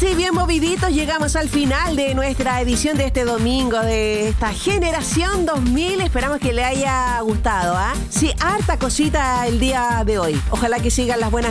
sí, bien moviditos, llegamos al final de nuestra edición de este domingo, de esta generación 2000. Esperamos que le haya gustado, ¿ah? Sí, harta cosita el día de hoy. Ojalá que sigan las buenas